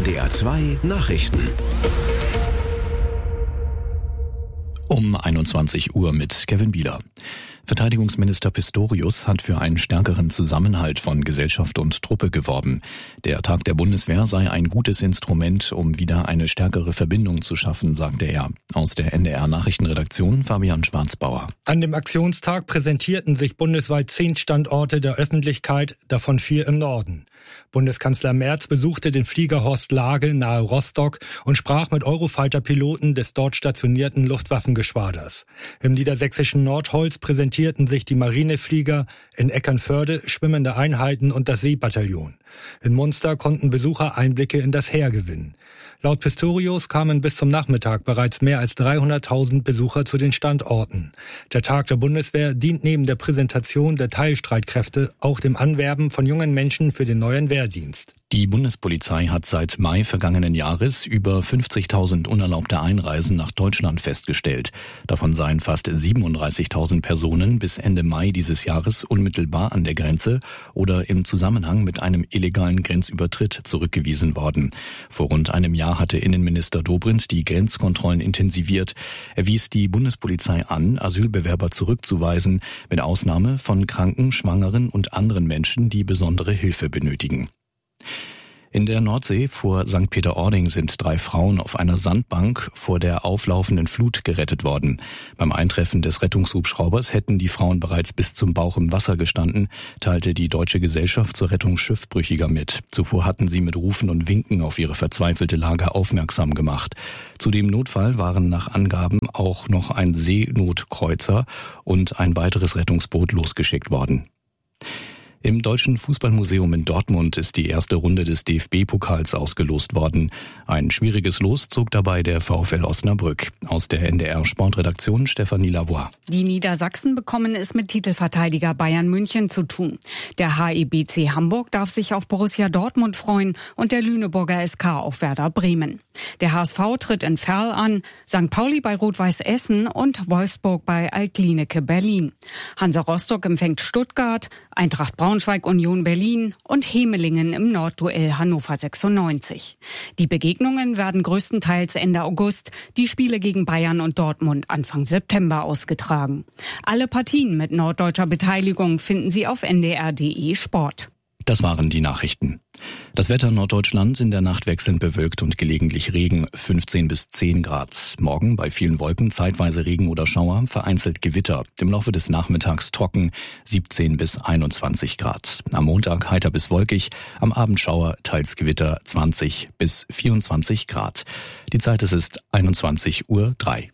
NDR 2 Nachrichten. Um 21 Uhr mit Kevin Bieler. Verteidigungsminister Pistorius hat für einen stärkeren Zusammenhalt von Gesellschaft und Truppe geworben. Der Tag der Bundeswehr sei ein gutes Instrument, um wieder eine stärkere Verbindung zu schaffen, sagte er. Aus der NDR-Nachrichtenredaktion Fabian Schwarzbauer. An dem Aktionstag präsentierten sich bundesweit 10 Standorte der Öffentlichkeit, davon 4 im Norden. Bundeskanzler Merz besuchte den Flieger Horst Lage nahe Rostock und sprach mit Eurofighter-Piloten des dort stationierten Luftwaffengeschwaders. Im niedersächsischen Nordholz präsentierten sich die Marineflieger, in Eckernförde schwimmende Einheiten und das Seebataillon. In Munster konnten Besucher Einblicke in das Heer gewinnen. Laut Pistorius kamen bis zum Nachmittag bereits mehr als 300.000 Besucher zu den Standorten. Der Tag der Bundeswehr dient neben der Präsentation der Teilstreitkräfte auch dem Anwerben von jungen Menschen für den neuen Wehrdienst. Die Bundespolizei hat seit Mai vergangenen Jahres über 50.000 unerlaubte Einreisen nach Deutschland festgestellt. Davon seien fast 37.000 Personen bis Ende Mai dieses Jahres unmittelbar an der Grenze oder im Zusammenhang mit einem illegalen Grenzübertritt zurückgewiesen worden. Vor rund einem Jahr hatte Innenminister Dobrindt die Grenzkontrollen intensiviert. Er wies die Bundespolizei an, Asylbewerber zurückzuweisen, mit Ausnahme von Kranken, Schwangeren und anderen Menschen, die besondere Hilfe benötigen. In der Nordsee vor St. Peter-Ording sind 3 Frauen auf einer Sandbank vor der auflaufenden Flut gerettet worden. Beim Eintreffen des Rettungshubschraubers hätten die Frauen bereits bis zum Bauch im Wasser gestanden, teilte die Deutsche Gesellschaft zur Rettung Schiffbrüchiger mit. Zuvor hatten sie mit Rufen und Winken auf ihre verzweifelte Lage aufmerksam gemacht. Zu dem Notfall waren nach Angaben auch noch ein Seenotkreuzer und ein weiteres Rettungsboot losgeschickt worden. Im Deutschen Fußballmuseum in Dortmund ist die erste Runde des DFB-Pokals ausgelost worden. Ein schwieriges Los zog dabei der VfL Osnabrück. Aus der NDR-Sportredaktion Stefanie Lavoie. Die Niedersachsen bekommen es mit Titelverteidiger Bayern München zu tun. Der HEBC Hamburg darf sich auf Borussia Dortmund freuen und der Lüneburger SK auf Werder Bremen. Der HSV tritt in Verl an, St. Pauli bei Rot-Weiß Essen und Wolfsburg bei Altlineke Berlin. Hansa Rostock empfängt Stuttgart, Eintracht Braunschweig Union Berlin und Hemelingen im Nordduell Hannover 96. Die Begegnungen werden größtenteils Ende August, die Spiele gegen Bayern und Dortmund Anfang September ausgetragen. Alle Partien mit norddeutscher Beteiligung finden Sie auf ndr.de Sport. Das waren die Nachrichten. Das Wetter Norddeutschlands in der Nacht wechselnd bewölkt und gelegentlich Regen, 15 bis 10 Grad. Morgen bei vielen Wolken zeitweise Regen oder Schauer, vereinzelt Gewitter. Im Laufe des Nachmittags trocken, 17 bis 21 Grad. Am Montag heiter bis wolkig, am Abend Schauer, teils Gewitter, 20 bis 24 Grad. Die Zeit ist 21:03 Uhr.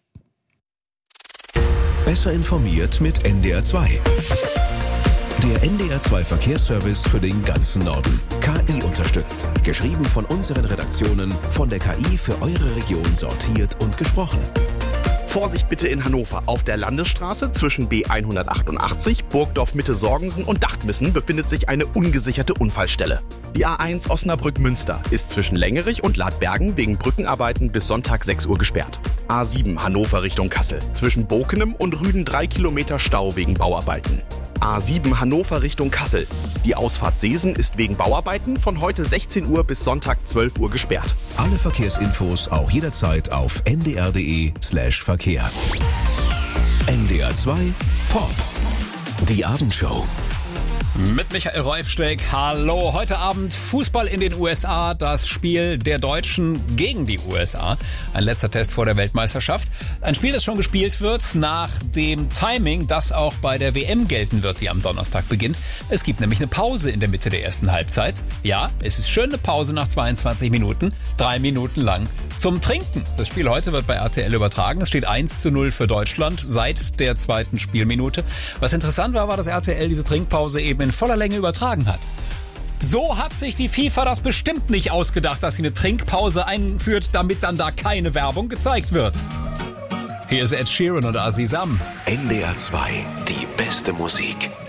Besser informiert mit NDR 2. Der NDR 2 Verkehrsservice für den ganzen Norden. KI unterstützt. Geschrieben von unseren Redaktionen, von der KI für eure Region sortiert und gesprochen. Vorsicht bitte in Hannover. Auf der Landesstraße zwischen B188, Burgdorf Mitte-Sorgensen und Dachtmissen befindet sich eine ungesicherte Unfallstelle. Die A1 Osnabrück-Münster ist zwischen Längerich und Ladbergen wegen Brückenarbeiten bis Sonntag 6 Uhr gesperrt. A7 Hannover Richtung Kassel. Zwischen Bokenem und Rüden 3 Kilometer Stau wegen Bauarbeiten. A7 Hannover Richtung Kassel. Die Ausfahrt Seesen ist wegen Bauarbeiten von heute 16 Uhr bis Sonntag 12 Uhr gesperrt. Alle Verkehrsinfos auch jederzeit auf ndr.de/Verkehr. NDR 2 Pop. Die Abendshow. Mit Michael Reufsteck. Hallo, heute Abend Fußball in den USA, das Spiel der Deutschen gegen die USA. Ein letzter Test vor der Weltmeisterschaft. Ein Spiel, das schon gespielt wird nach dem Timing, das auch bei der WM gelten wird, die am Donnerstag beginnt. Es gibt nämlich eine Pause in der Mitte der ersten Halbzeit. Ja, es ist schön eine Pause nach 22 Minuten, 3 Minuten lang zum Trinken. Das Spiel heute wird bei RTL übertragen. Es steht 1:0 für Deutschland seit der 2. Spielminute. Was interessant war, dass RTL diese Trinkpause eben in voller Länge übertragen hat. So hat sich die FIFA das bestimmt nicht ausgedacht, dass sie eine Trinkpause einführt, damit dann da keine Werbung gezeigt wird. Hier ist Ed Sheeran und Aziz Am. NDR 2, die beste Musik.